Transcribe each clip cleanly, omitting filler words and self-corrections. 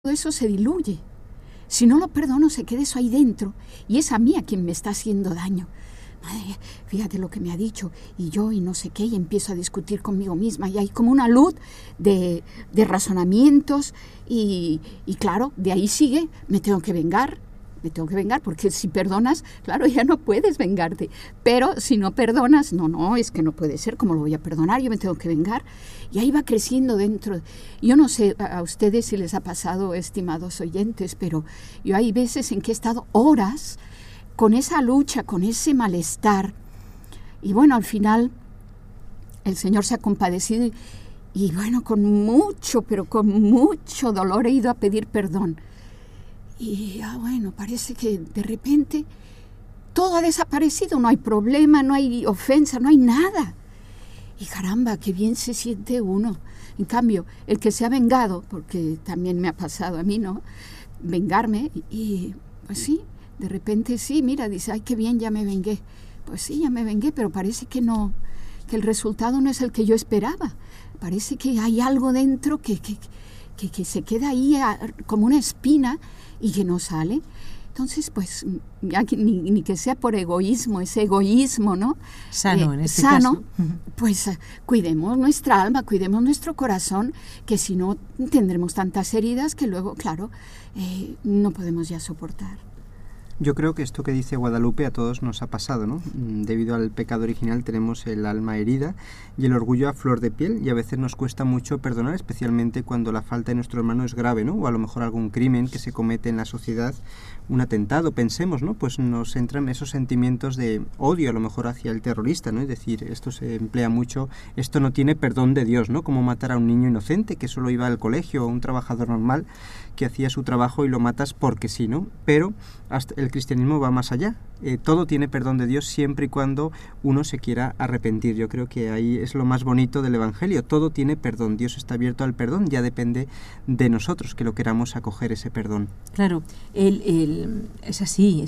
todo eso se diluye. Si no lo perdono, se queda eso ahí dentro y es a mí a quien me está haciendo daño. Madre, fíjate lo que me ha dicho y yo y no sé qué, y empiezo a discutir conmigo misma y hay como una luz de razonamientos y claro, de ahí sigue, me tengo que vengar, porque si perdonas, claro, ya no puedes vengarte, pero si no perdonas, no, es que no puede ser, ¿cómo lo voy a perdonar? Yo me tengo que vengar, y ahí va creciendo dentro. Yo no sé a ustedes si les ha pasado, estimados oyentes, pero yo hay veces en que he estado horas con esa lucha, con ese malestar, y bueno, al final el Señor se ha compadecido y bueno, con mucho, pero con mucho dolor he ido a pedir perdón. Y bueno, parece que de repente todo ha desaparecido, no hay problema, no hay ofensa, no hay nada. Y caramba, qué bien se siente uno. En cambio, el que se ha vengado, porque también me ha pasado a mí, ¿no? Vengarme, y pues sí, de repente sí, mira, dice, ay, qué bien, ya me vengué. Pues sí, ya me vengué, pero parece que no, que el resultado no es el que yo esperaba. Parece que hay algo dentro que se queda ahí como una espina y que no sale. Entonces, pues, ya ni que sea por egoísmo, ese egoísmo, ¿no? Sano, en este caso. Pues cuidemos nuestra alma, cuidemos nuestro corazón, que si no tendremos tantas heridas que luego, claro, no podemos ya soportar. Yo creo que esto que dice Guadalupe a todos nos ha pasado, ¿no? Debido al pecado original tenemos el alma herida y el orgullo a flor de piel y a veces nos cuesta mucho perdonar, especialmente cuando la falta de nuestro hermano es grave, ¿no? O a lo mejor algún crimen que se comete en la sociedad, un atentado, pensemos, ¿no? Pues nos entran esos sentimientos de odio a lo mejor hacia el terrorista, ¿no? Es decir, esto se emplea mucho, esto no tiene perdón de Dios, ¿no? Como matar a un niño inocente que solo iba al colegio o un trabajador normal que hacía su trabajo y lo matas porque sí, ¿no? Pero hasta el cristianismo va más allá. Todo tiene perdón de Dios siempre y cuando uno se quiera arrepentir. Yo creo que ahí es lo más bonito del Evangelio. Todo tiene perdón. Dios está abierto al perdón. Ya depende de nosotros que lo queramos acoger ese perdón. Claro, es así.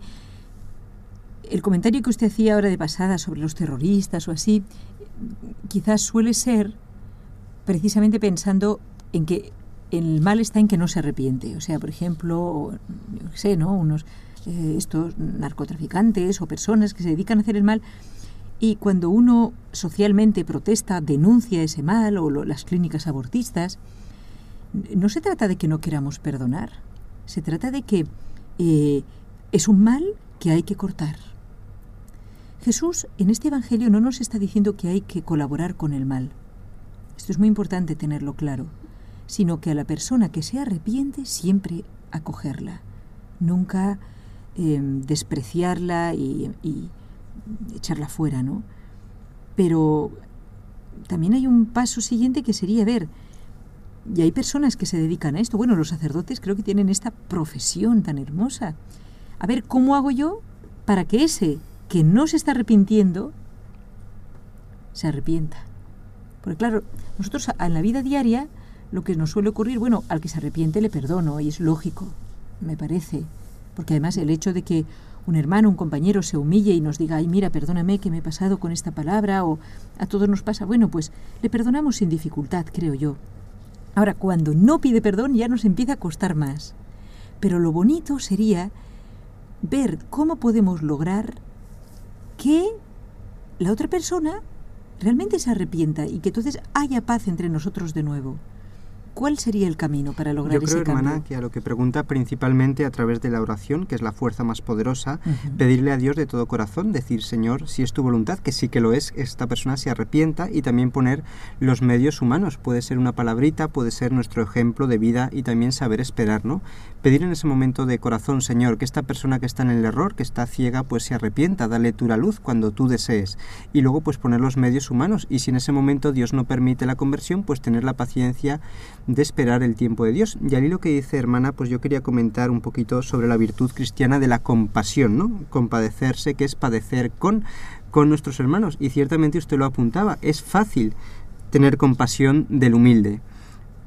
El comentario que usted hacía ahora de pasada sobre los terroristas o así, quizás suele ser precisamente pensando en que el mal está en que no se arrepiente. O sea, por ejemplo, yo qué sé, ¿no? Estos narcotraficantes o personas que se dedican a hacer el mal, y cuando uno socialmente protesta, denuncia ese mal, o las clínicas abortistas, no se trata de que no queramos perdonar, se trata de que es un mal que hay que cortar. Jesús en este Evangelio no nos está diciendo que hay que colaborar con el mal, esto es muy importante tenerlo claro, sino que a la persona que se arrepiente siempre acogerla, nunca despreciarla y echarla fuera, ¿no? Pero también hay un paso siguiente que sería ver, y hay personas que se dedican a esto, bueno, los sacerdotes creo que tienen esta profesión tan hermosa, a ver, ¿cómo hago yo para que ese que no se está arrepintiendo se arrepienta? Porque claro, nosotros en la vida diaria lo que nos suele ocurrir, bueno, al que se arrepiente le perdono, y es lógico, me parece, porque además el hecho de que un hermano, un compañero se humille y nos diga, ay, mira, perdóname que me he pasado con esta palabra, o a todos nos pasa, bueno, pues le perdonamos sin dificultad, creo yo. Ahora, cuando no pide perdón ya nos empieza a costar más, pero lo bonito sería ver cómo podemos lograr que la otra persona realmente se arrepienta y que entonces haya paz entre nosotros de nuevo. ¿Cuál sería el camino para lograr ese cambio? Yo creo, hermana, que a lo que pregunta principalmente a través de la oración, que es la fuerza más poderosa, pedirle a Dios de todo corazón, decir, Señor, si es tu voluntad, que sí que lo es, esta persona se arrepienta, y también poner los medios humanos. Puede ser una palabrita, puede ser nuestro ejemplo de vida y también saber esperar, ¿no? Pedir en ese momento de corazón, Señor, que esta persona que está en el error, que está ciega, pues se arrepienta, dale tú la luz cuando tú desees. Y luego pues poner los medios humanos, y si en ese momento Dios no permite la conversión, pues tener la paciencia de esperar el tiempo de Dios. Y al hilo que dice, hermana, pues yo quería comentar un poquito sobre la virtud cristiana de la compasión, ¿no? Compadecerse, que es padecer con nuestros hermanos. Y ciertamente usted lo apuntaba, es fácil tener compasión del humilde.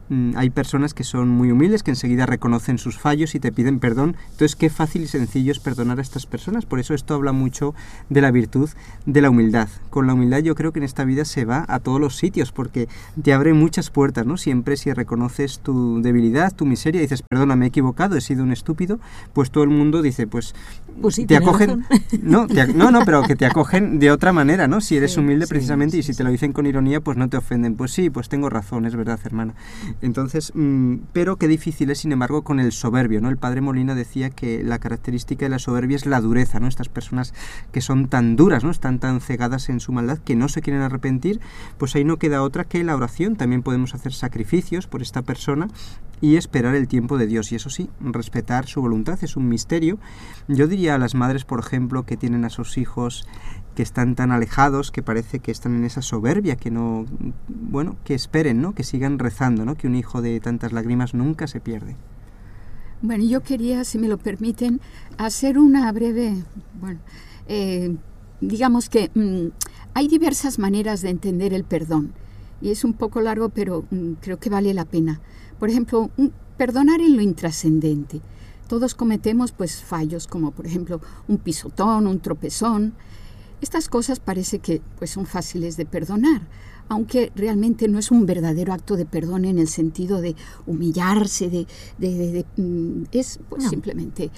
Hay personas que son muy humildes, que enseguida reconocen sus fallos y te piden perdón. Entonces, qué fácil y sencillo es perdonar a estas personas. Por eso esto habla mucho de la virtud de la humildad. Con la humildad yo creo que en esta vida se va a todos los sitios, porque te abre muchas puertas, ¿no? Siempre si reconoces tu debilidad, tu miseria, dices, perdona, me he equivocado, he sido un estúpido, pues todo el mundo dice, pues sí, te acogen, no, pero que te acogen de otra manera, ¿no? Si eres humilde precisamente, y si te lo dicen con ironía, pues no te ofenden. Pues sí, pues tengo razón, es verdad, hermana. Entonces, pero qué difícil es, sin embargo, con el soberbio, ¿no? El padre Molina decía que la característica de la soberbia es la dureza, ¿no? Estas personas que son tan duras, ¿no? Están tan cegadas en su maldad que no se quieren arrepentir, pues ahí no queda otra que la oración. También podemos hacer sacrificios por esta persona y esperar el tiempo de Dios. Y eso sí, respetar su voluntad es un misterio. Yo diría a las madres, por ejemplo, que tienen a sus hijos que están tan alejados, que parece que están en esa soberbia, que no, bueno, que esperen, ¿no? Que sigan rezando, ¿no? Que un hijo de tantas lágrimas nunca se pierde. Bueno, yo quería, si me lo permiten, hacer una breve, digamos que hay diversas maneras de entender el perdón, y es un poco largo, pero creo que vale la pena. Por ejemplo, perdonar en lo intrascendente. Todos cometemos pues fallos, como por ejemplo un pisotón, un tropezón. Estas cosas parece que pues son fáciles de perdonar, aunque realmente no es un verdadero acto de perdón en el sentido de humillarse, es pues no. Simplemente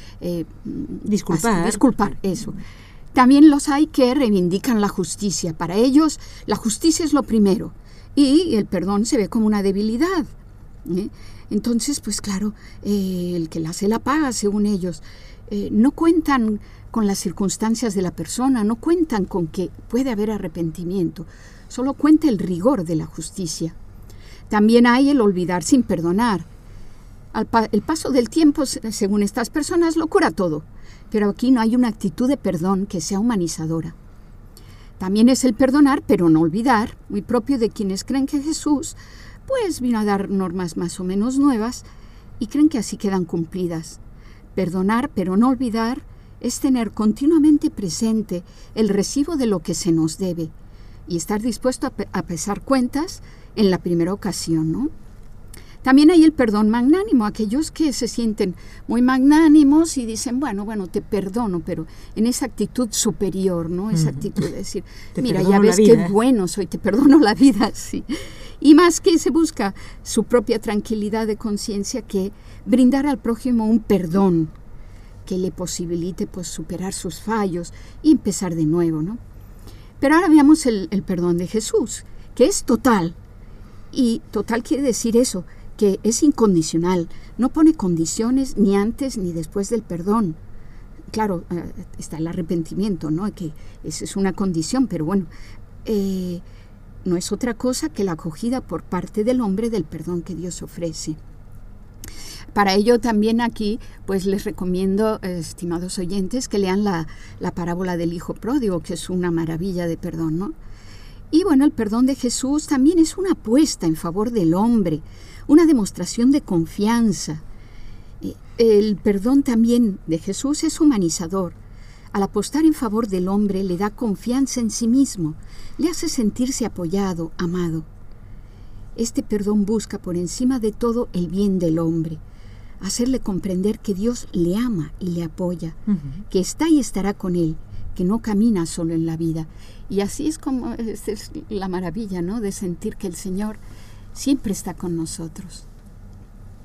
disculpar, eso. También los hay que reivindican la justicia. Para ellos la justicia es lo primero y el perdón se ve como una debilidad. Entonces, pues claro, el que la hace la paga, según ellos. No cuentan con las circunstancias de la persona, no cuentan con que puede haber arrepentimiento, solo cuenta el rigor de la justicia. También hay el olvidar sin perdonar. El paso del tiempo, según estas personas, lo cura todo, pero aquí no hay una actitud de perdón que sea humanizadora. También es el perdonar, pero no olvidar, muy propio de quienes creen que Jesús pues vino a dar normas más o menos nuevas y creen que así quedan cumplidas. Perdonar, pero no olvidar, es tener continuamente presente el recibo de lo que se nos debe y estar dispuesto a pesar cuentas en la primera ocasión, ¿no? También hay el perdón magnánimo, aquellos que se sienten muy magnánimos y dicen, bueno, te perdono, pero en esa actitud superior, ¿no? Esa actitud de decir, mira, ya ves qué bueno soy, te perdono la vida, sí. Y más que se busca su propia tranquilidad de conciencia que brindar al prójimo un perdón que le posibilite pues superar sus fallos y empezar de nuevo, ¿no? Pero ahora veamos el perdón de Jesús, que es total. Y total quiere decir eso, que es incondicional, no pone condiciones ni antes ni después del perdón. Claro, está el arrepentimiento, ¿no? Que esa es una condición, pero bueno, no es otra cosa que la acogida por parte del hombre del perdón que Dios ofrece. Para ello también aquí pues les recomiendo, estimados oyentes, que lean la parábola del hijo pródigo, que es una maravilla de perdón, ¿no? Y bueno, el perdón de Jesús también es una apuesta en favor del hombre, una demostración de confianza. El perdón también de Jesús es humanizador. Al apostar en favor del hombre le da confianza en sí mismo, le hace sentirse apoyado, amado. Este perdón busca por encima de todo el bien del hombre, hacerle comprender que Dios le ama y le apoya, que está y estará con él, que no camina solo en la vida. Y así es como es la maravilla, ¿no? De sentir que el Señor siempre está con nosotros.